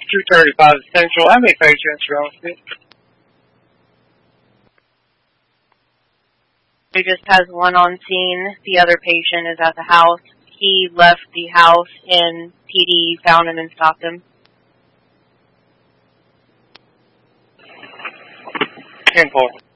235 Central. I may face you insurance. He just has one on scene. The other patient is at the house. He left the house and PD found him and stopped him. 10-4.